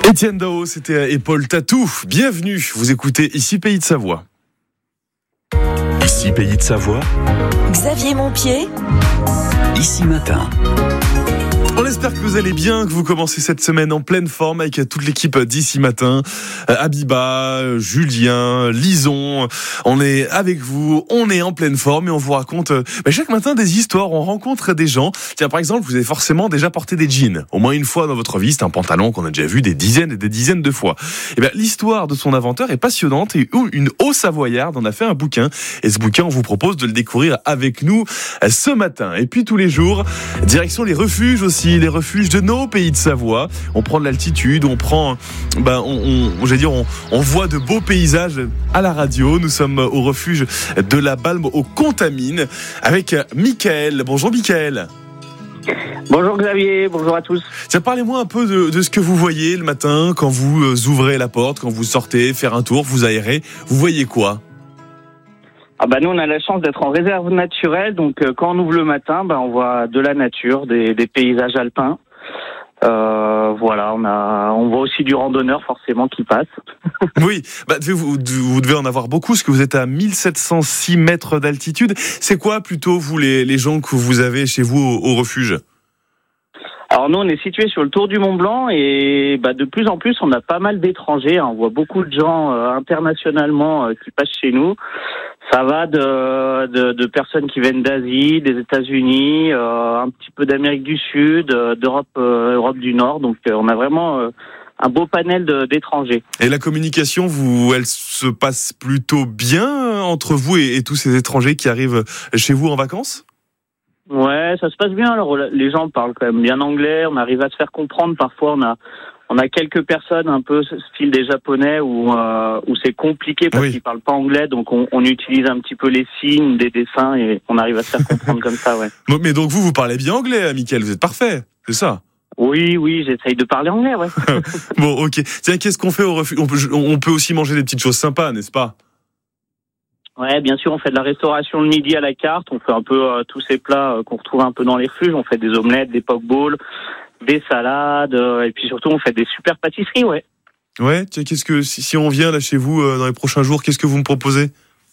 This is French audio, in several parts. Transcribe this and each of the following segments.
Étienne Dao, c'était Épaule Tatou. Bienvenue, vous écoutez Ici Pays de Savoie. Ici Pays de Savoie. Xavier Montpied. Ici Matin. On espère que vous allez bien, que vous commencez cette semaine en pleine forme avec toute l'équipe d'Ici Matin. Abiba, Julien, Lison, on est avec vous, on est en pleine forme et on vous raconte chaque matin des histoires, on rencontre des gens. Tiens, par exemple, vous avez forcément déjà porté des jeans. Au moins une fois dans votre vie, c'est un pantalon qu'on a déjà vu des dizaines et des dizaines de fois. Et bien, l'histoire de son inventeur est passionnante et une Haut-Savoyarde en a fait un bouquin. Et ce bouquin, on vous propose de le découvrir avec nous ce matin. Et puis tous les jours, direction les refuges aussi. Les refuges de nos pays de Savoie. On prend de l'altitude, on prend, on voit de beaux paysages à la radio. Nous sommes au refuge de la Balme au Contamine avec Mickaël. Bonjour Mickaël. Bonjour Xavier, bonjour à tous. Tiens, parlez-moi un peu de ce que vous voyez le matin quand vous ouvrez la porte, quand vous sortez faire un tour, vous aérez. Vous voyez quoi ? Nous on a la chance d'être en réserve naturelle, donc quand on ouvre le matin, on voit de la nature, des paysages alpins. On voit aussi du randonneur forcément qui passe. Oui, vous devez en avoir beaucoup, parce que vous êtes à 1706 mètres d'altitude. C'est quoi plutôt vous les gens que vous avez chez vous au refuge ? Alors nous on est situé sur le Tour du Mont Blanc et de plus en plus on a pas mal d'étrangers. On voit beaucoup de gens internationalement qui passent chez nous. Ça va de personnes qui viennent d'Asie, des États-Unis, un petit peu d'Amérique du Sud, d'Europe, Europe du Nord. Donc on a vraiment un beau panel d'étrangers. Et la communication, elle se passe plutôt bien entre vous et tous ces étrangers qui arrivent chez vous en vacances ? Ouais, ça se passe bien. Alors les gens parlent quand même bien anglais. On arrive à se faire comprendre. Parfois on a quelques personnes un peu style des Japonais où c'est compliqué parce qu'ils parlent pas anglais, donc on utilise un petit peu les signes, des dessins et on arrive à se faire comprendre comme ça, ouais. Mais donc vous parlez bien anglais, Mickaël, vous êtes parfait, c'est ça ? Oui, j'essaye de parler anglais, ouais. Bon, ok. Tiens, qu'est-ce qu'on fait au refuge ? On peut aussi manger des petites choses sympas, n'est-ce pas ? Ouais, bien sûr, on fait de la restauration le midi à la carte, on fait un peu tous ces plats qu'on retrouve un peu dans les refuges, on fait des omelettes, des pokeballs, des salades, et puis surtout on fait des super pâtisseries, ouais. Ouais, tiens, si on vient là chez vous dans les prochains jours, qu'est-ce que vous me proposez ?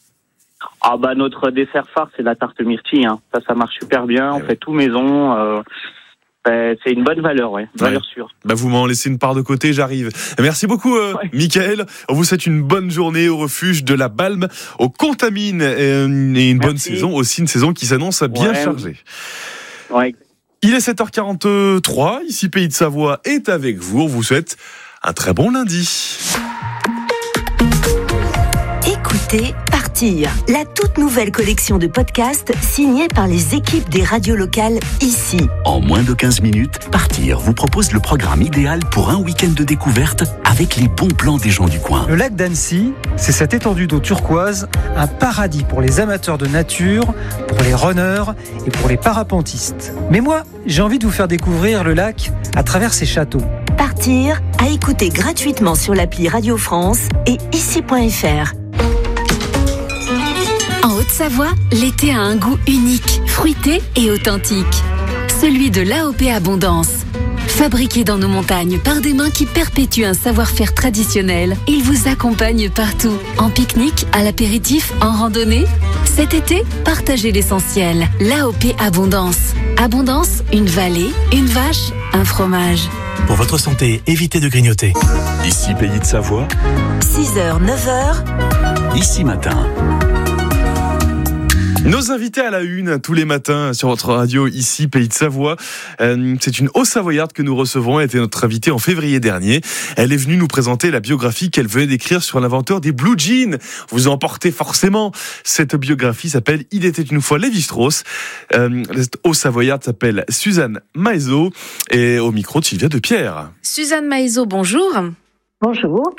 Notre dessert phare, c'est la tarte myrtille, hein. Ça marche super bien, on fait tout maison, c'est une bonne valeur, valeur sûre. Vous m'en laissez une part de côté, j'arrive. Merci beaucoup, Mickaël. On vous souhaite une bonne journée au refuge de la Balme, au Contamine, et une bonne saison, aussi une saison qui s'annonce bien chargée. Ouais. Il est 7h43, ici Pays de Savoie est avec vous. On vous souhaite un très bon lundi. Écoutez Partir, la toute nouvelle collection de podcasts signée par les équipes des radios locales ici. En moins de 15 minutes, Partir vous propose le programme idéal pour un week-end de découverte avec les bons plans des gens du coin. Le lac d'Annecy, c'est cette étendue d'eau turquoise, un paradis pour les amateurs de nature, pour les runners et pour les parapentistes. Mais moi, j'ai envie de vous faire découvrir le lac à travers ses châteaux. Partir, à écouter gratuitement sur l'appli Radio France et ici.fr. En Haute-Savoie, l'été a un goût unique, fruité et authentique. Celui de l'AOP Abondance. Fabriqué dans nos montagnes par des mains qui perpétuent un savoir-faire traditionnel, il vous accompagne partout. En pique-nique, à l'apéritif, en randonnée. Cet été, partagez l'essentiel. L'AOP Abondance. Abondance, une vallée, une vache, un fromage. Pour votre santé, évitez de grignoter. Ici Pays de Savoie. 6h, 9h. Ici Matin. Nos invités à la une tous les matins sur votre radio ici Pays de Savoie. C'est une Haut-Savoyarde que nous recevons. Elle était notre invitée en février dernier. Elle est venue nous présenter la biographie qu'elle venait d'écrire sur l'inventeur des blue jeans. Vous en portez forcément. Cette biographie s'appelle Il était une fois Lévi-Strauss. Cette Haut-Savoyarde s'appelle Suzanne Maezot et au micro de Sylvia Depierre. Suzanne Maezot, bonjour. Bonjour.